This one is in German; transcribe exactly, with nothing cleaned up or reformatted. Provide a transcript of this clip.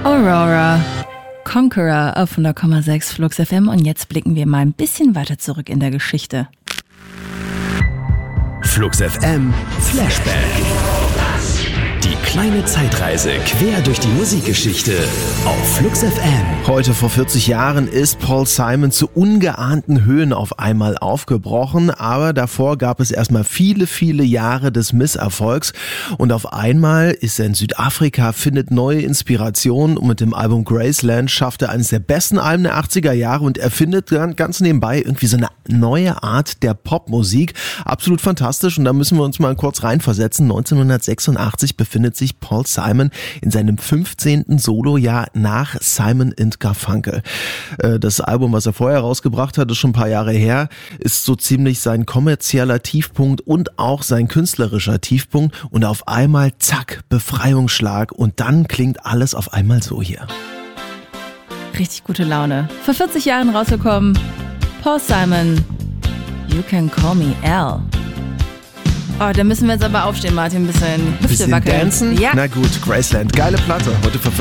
Aurora, Conqueror auf hundert Komma sechs Flux F M, und jetzt blicken wir mal ein bisschen weiter zurück in der Geschichte. Flux F M Flashback. Die kleine Zeitreise quer durch die Musikgeschichte auf Flux F M. Heute vor vierzig Jahren ist Paul Simon zu ungeahnten Höhen auf einmal aufgebrochen, aber davor gab es erstmal viele, viele Jahre des Misserfolgs und auf einmal ist er in Südafrika, findet neue Inspiration und mit dem Album Graceland schafft er eines der besten Alben der achtziger Jahre und erfindet ganz nebenbei irgendwie so eine neue Art der Popmusik. Absolut fantastisch, und da müssen wir uns mal kurz reinversetzen. neunzehnhundertsechsundachtzig befindet sich Paul Simon in seinem fünfzehnten Solojahr nach Simon and Garfunkel. Das Album, was er vorher rausgebracht hat, ist schon ein paar Jahre her, ist so ziemlich sein kommerzieller Tiefpunkt und auch sein künstlerischer Tiefpunkt, und auf einmal, zack, Befreiungsschlag, und dann klingt alles auf einmal so hier. Richtig gute Laune. Vor vierzig Jahren rausgekommen, Paul Simon, You Can Call Me Al. Oh, da müssen wir jetzt aber aufstehen, Martin, ein bisschen Hüfte Bisschen wackeln. dancen? Ja. Na gut, Graceland, geile Platte, heute vor